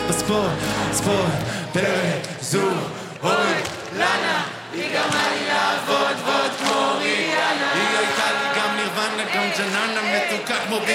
בספורט, ספורט, בזו, אוי, לנה, היא גרמה לי לעבוד ועוד כמו ריאנה. היא הייתה לי גם נירוונה, גם ג'ננה מתוקה כמו